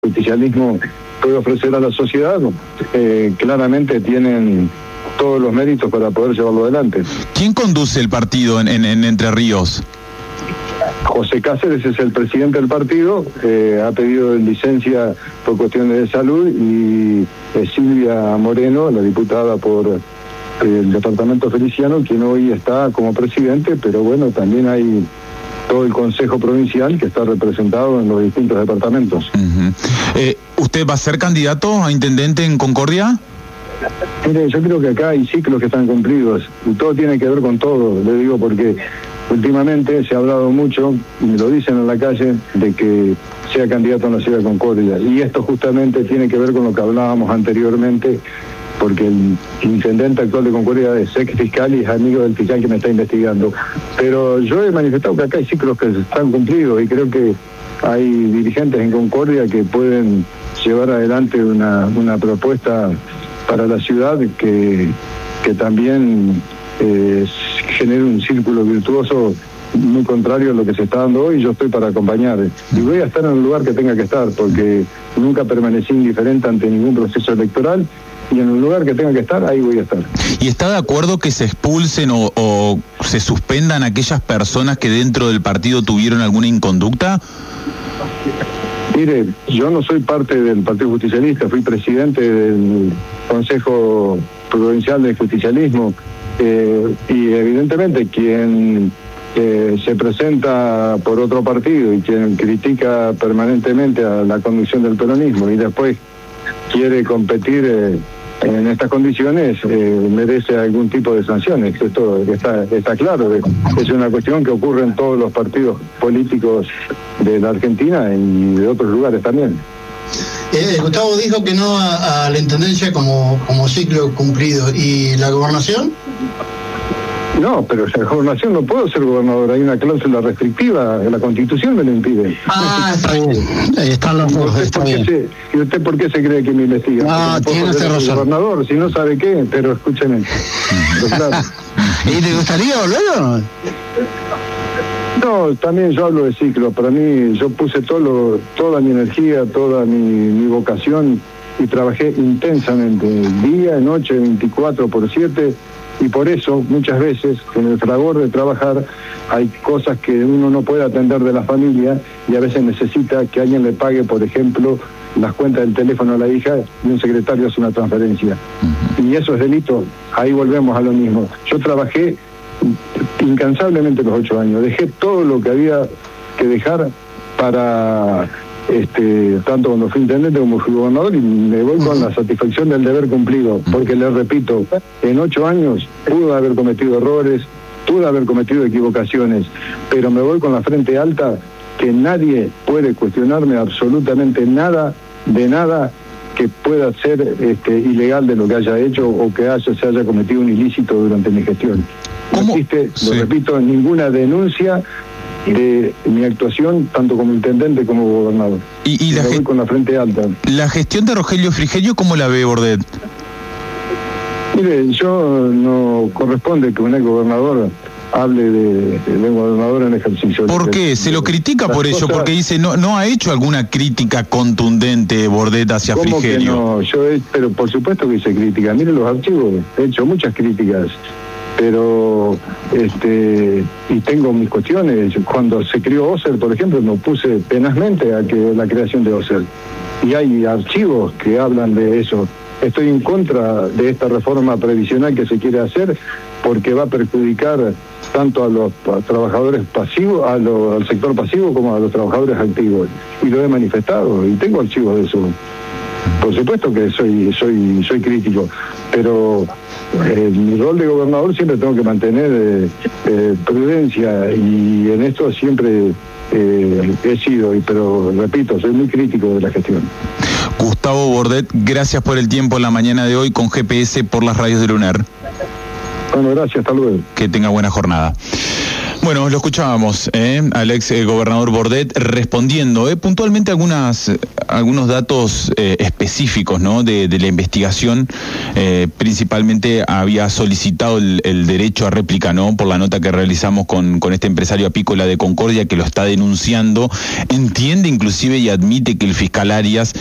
justicialismo puede ofrecer a la sociedad, claramente tienen todos los méritos para poder llevarlo adelante. ¿Quién conduce el partido en Entre Ríos? José Cáceres es el presidente del partido, ha pedido licencia por cuestiones de salud, y Silvia Moreno, la diputada por el departamento Feliciano, quien hoy está como presidente, pero bueno, también hay todo el Consejo Provincial que está representado en los distintos departamentos. ¿Usted va a ser candidato a intendente en Concordia? Mire, yo creo que acá hay ciclos que están cumplidos, y todo tiene que ver con todo, le digo porque últimamente se ha hablado mucho, y me lo dicen en la calle, de que sea candidato en la ciudad de Concordia, y esto justamente tiene que ver con lo que hablábamos anteriormente, porque el intendente actual de Concordia es ex fiscal y es amigo del fiscal que me está investigando. Pero yo he manifestado que acá hay ciclos que están cumplidos, y creo que hay dirigentes en Concordia que pueden llevar adelante una propuesta para la ciudad que también genere un círculo virtuoso muy contrario a lo que se está dando hoy. Yo estoy para acompañar, y voy a estar en el lugar que tenga que estar, porque nunca permanecí indiferente ante ningún proceso electoral, y en el lugar que tenga que estar, ahí voy a estar. ¿Y está de acuerdo que se expulsen o se suspendan aquellas personas que dentro del partido tuvieron alguna inconducta? Mire, yo no soy parte del Partido Justicialista, fui presidente del Consejo Provincial del Justicialismo, y evidentemente quien se presenta por otro partido y quien critica permanentemente a la conducción del peronismo y después quiere competir en estas condiciones, merece algún tipo de sanciones. Esto está claro, es una cuestión que ocurre en todos los partidos políticos de la Argentina y de otros lugares también. Gustavo dijo que no a la intendencia como ciclo cumplido. ¿Y la gobernación? No, pero la gobernación no puedo ser gobernador, hay una cláusula restrictiva, la Constitución me lo impide. Está bien, ahí están los dos, está bien. ¿Y usted por qué se cree que me investiga? No, tiene razón. Gobernador, si no sabe qué, pero escúcheme. Pero claro. ¿Y te gustaría volver? No, también yo hablo de ciclo. Para mí, yo puse toda mi energía, toda mi vocación, y trabajé intensamente, día, noche, 24/7, y por eso muchas veces, con el fragor de trabajar, hay cosas que uno no puede atender de la familia, y a veces necesita que alguien le pague, por ejemplo, las cuentas del teléfono a la hija, y un secretario hace una transferencia. Y eso es delito. Ahí volvemos a lo mismo. Yo trabajé incansablemente los 8 años, dejé todo lo que había que dejar para tanto cuando fui intendente como fui gobernador, y me voy con la satisfacción del deber cumplido, porque les repito, en 8 años pude haber cometido errores, pude haber cometido equivocaciones, pero me voy con la frente alta, que nadie puede cuestionarme absolutamente nada, de nada que pueda ser ilegal de lo que haya hecho o que se haya cometido un ilícito durante mi gestión. No existe, lo repito, ninguna denuncia de mi actuación, tanto como intendente como gobernador. Y me voy con la frente alta. ¿La gestión de Rogelio Frigerio cómo la ve, Bordet? Mire, yo no corresponde que un ex gobernador hable de gobernador en ejercicio. ¿Por qué? ¿Se lo critica por ello? Porque dice, no ha hecho alguna crítica contundente Bordet hacia Frigerio. No, pero por supuesto que hice crítica. Mire los archivos, he hecho muchas críticas, pero y tengo mis cuestiones. Cuando se creó OSER, por ejemplo, me opuse tenazmente a la creación de OSER, y hay archivos que hablan de eso. Estoy en contra de esta reforma previsional que se quiere hacer, porque va a perjudicar tanto a los trabajadores pasivos, al sector pasivo, como a los trabajadores activos, y lo he manifestado y tengo archivos de eso. Por supuesto que soy crítico, pero mi rol de gobernador siempre tengo que mantener prudencia, y en esto siempre he sido, pero repito, soy muy crítico de la gestión. Gustavo Bordet, gracias por el tiempo en la mañana de hoy con GPS por las radios de Lunar. Bueno, gracias, hasta luego. Que tenga buena jornada. Bueno, lo escuchábamos, al ex gobernador Bordet respondiendo puntualmente algunos datos específicos, ¿no? de la investigación. Principalmente había solicitado el derecho a réplica, ¿no? Por la nota que realizamos con este empresario apícola de Concordia que lo está denunciando. Entiende inclusive y admite que el fiscal Arias